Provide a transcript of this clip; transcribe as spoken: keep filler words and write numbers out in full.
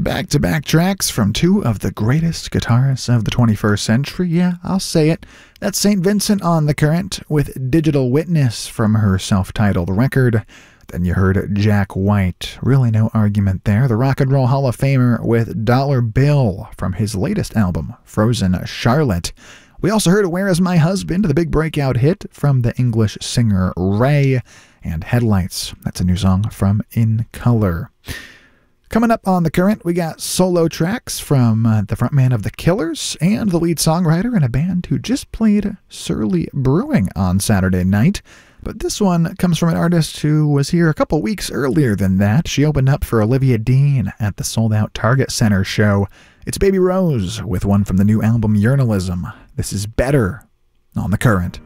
Back-to-back tracks from two of the greatest guitarists of the twenty-first century. Yeah, I'll say it. That's Saint Vincent on The Current with Digital Witness from her self-titled record. Then you heard Jack White. Really no argument there. The Rock and Roll Hall of Famer with Dollar Bill from his latest album, Frozen Charlotte. We also heard Where Is My Husband, the big breakout hit from the English singer Ray, and Headlights. That's a new song from In Color. Coming up on The Current, we got solo tracks from uh, the frontman of The Killers and the lead songwriter in a band who just played Surly Brewing on Saturday night. But this one comes from an artist who was here a couple weeks earlier than that. She opened up for Olivia Dean at the sold-out Target Center show. It's Baby Rose with one from the new album Journalism. This is Better on The Current.